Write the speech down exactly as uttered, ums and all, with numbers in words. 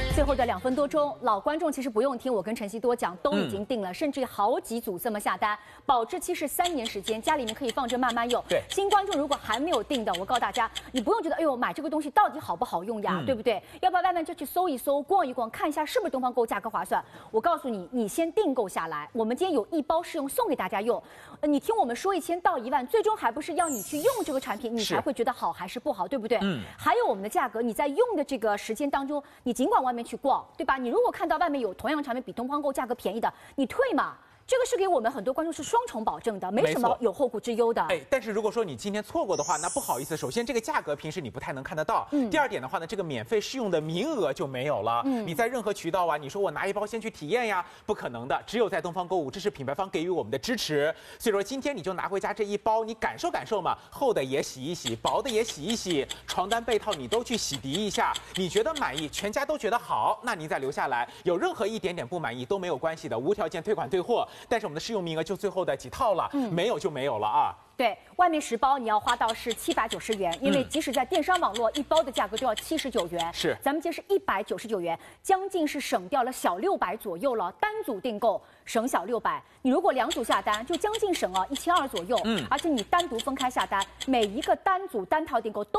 最后的两分多钟，老观众其实不用听我跟晨曦多讲，都已经定了，嗯、甚至好几组这么下单，保质期是三年时间，家里面可以放着慢慢用。 对， 新观众如果还没有定的，我告诉大家，你不用觉得哎呦买这个东西到底好不好用呀，嗯、对不对？要不要外面就去搜一搜、逛一逛，看一下是不是东方购物价格划算？我告诉你，你先订购下来，我们今天有一包试用送给大家用。呃，你听我们说一千到一万，最终还不是要你去用这个产品，你才会觉得好还是不好，对不对？嗯。还有我们的价格，你在用的这个时间当中，你尽管外面去逛，对吧？你如果看到外面有同样产品比东方购价格便宜的，你退嘛。这个是给我们很多观众是双重保证的，没什么有后顾之忧的。 哎，但是如果说你今天错过的话，那不好意思，首先这个价格平时你不太能看得到，嗯、第二点的话呢，这个免费试用的名额就没有了。嗯、你在任何渠道啊，你说我拿一包先去体验呀，不可能的，只有在东方购物，这是品牌方给予我们的支持。所以说今天你就拿回家这一包，你感受感受嘛，厚的也洗一洗，薄的也洗一洗，床单被套你都去洗涤一下，你觉得满意，全家都觉得好，那您再留下来，有任何一点点不满意都没有关系的，无条件退款退货。但是我们的试用名额就最后的几套了，嗯、没有就没有了啊。 对，外面十包你要花到是七百九十元，因为即使在电商网络，一包的价格都要七十九元。 是， 咱们这是一百九十九元，将近是省掉了小六百左右了。单组订购省小六百，你如果两组下单，就将近省啊一千二左右。嗯，而且你单独分开下单，每一个单组单套订购都。